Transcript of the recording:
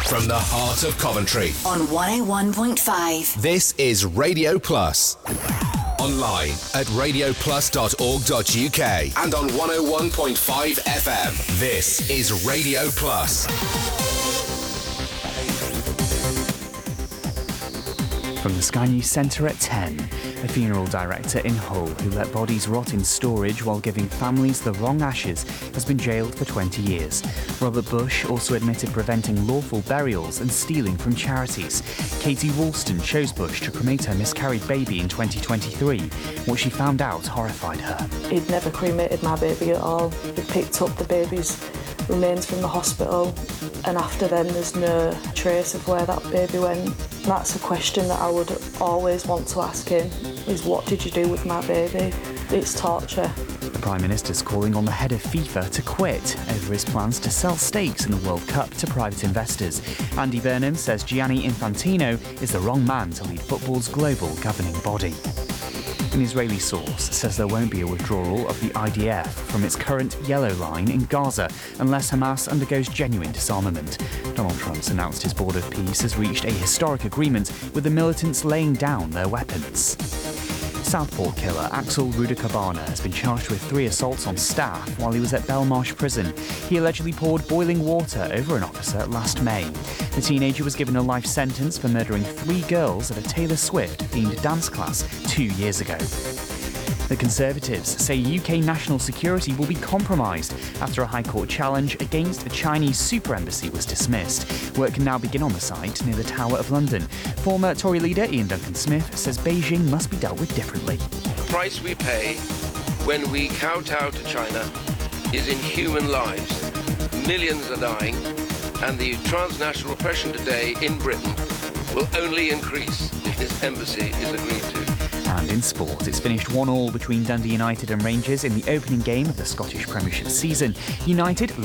From the heart of Coventry. On 101.5. This is Radio Plus. Online at radioplus.org.uk and on 101.5 FM. This is Radio Plus. From the Sky News Centre at 10, a funeral director in Hull who let bodies rot in storage while giving families the wrong ashes has been jailed for 20 years. Robert Bush also admitted preventing lawful burials and stealing from charities. Katie Woolston chose Bush to cremate her miscarried baby in 2023. What she found out horrified her. He'd never cremated my baby at all. He picked up the baby's remains from the hospital, and after then there's no trace of where that baby went. That's a question that I would always want to ask him, is what did you do with my baby? It's torture. The Prime Minister's calling on the head of FIFA to quit over his plans to sell stakes in the World Cup to private investors. Andy Burnham says Gianni Infantino is the wrong man to lead football's global governing body. An Israeli source says there won't be a withdrawal of the IDF from its current yellow line in Gaza unless Hamas undergoes genuine disarmament. Donald Trump's announced his Board of Peace has reached a historic agreement with the militants laying down their weapons. Southport killer Axel Rudakabana has been charged with 3 assaults on staff while he was at Belmarsh prison. He allegedly poured boiling water over an officer last May. The teenager was given a life sentence for murdering 3 girls at a Taylor Swift-themed dance class 2 years ago. The Conservatives say UK national security will be compromised after a High Court challenge against a Chinese super embassy was dismissed. Work can now begin on the site near the Tower of London. Former Tory leader Ian Duncan-Smith says Beijing must be dealt with differently. The price we pay when we kowtow to China is in human lives. Millions are dying, and the transnational oppression today in Britain will only increase if this embassy is agreed to. And in sport, it's finished 1-1 between Dundee United and Rangers in the opening game of the Scottish Premiership season. United